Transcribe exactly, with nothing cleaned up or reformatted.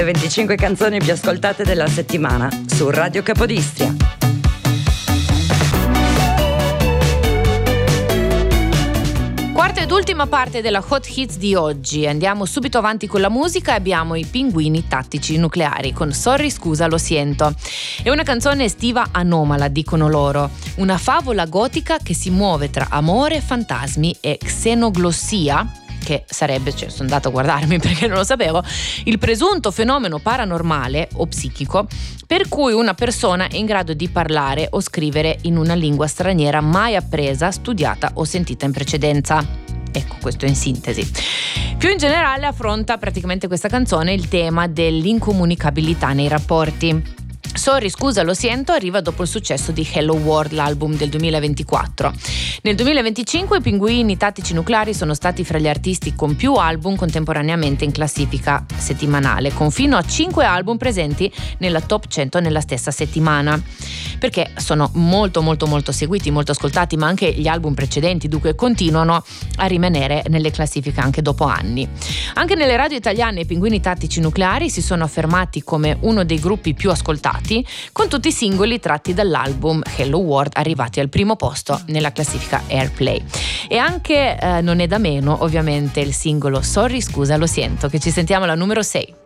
Le venticinque canzoni più ascoltate della settimana su Radio Capodistria. Quarta ed ultima parte della Hot Hits di oggi. Andiamo subito avanti con la musica e abbiamo i Pinguini Tattici Nucleari con Sorry scusa lo siento. È una canzone estiva anomala, dicono loro, una favola gotica che si muove tra amore, fantasmi e xenoglossia, che sarebbe, cioè sono andata a guardarmi perché non lo sapevo, il presunto fenomeno paranormale o psichico per cui una persona è in grado di parlare o scrivere in una lingua straniera mai appresa, studiata o sentita in precedenza. Ecco, questo in sintesi. Più in generale affronta praticamente questa canzone il tema dell'incomunicabilità nei rapporti. Sorry scusa lo siento arriva dopo il successo di Hello World, l'album del duemilaventiquattro. Nel duemilaventicinque i Pinguini Tattici Nucleari sono stati fra gli artisti con più album contemporaneamente in classifica settimanale, con fino a cinque album presenti nella top cento nella stessa settimana, perché sono molto molto molto seguiti, molto ascoltati, ma anche gli album precedenti dunque continuano a rimanere nelle classifiche anche dopo anni. Anche nelle radio italiane i Pinguini Tattici Nucleari si sono affermati come uno dei gruppi più ascoltati, con tutti i singoli tratti dall'album Hello World arrivati al primo posto nella classifica Airplay. E anche eh, non è da meno ovviamente il singolo Sorry scusa lo siento, che ci sentiamo alla numero sei.